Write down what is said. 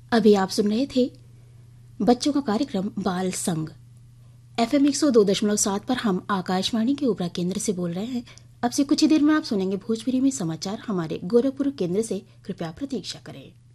अभी आप सुन रहे थे बच्चों का कार्यक्रम बाल संग। FM 102.7 पर हम आकाशवाणी के उपरा केंद्र से बोल रहे हैं। अब से कुछ ही देर में आप सुनेंगे भोजपुरी में समाचार हमारे गोरखपुर केंद्र से। कृपया प्रतीक्षा करें।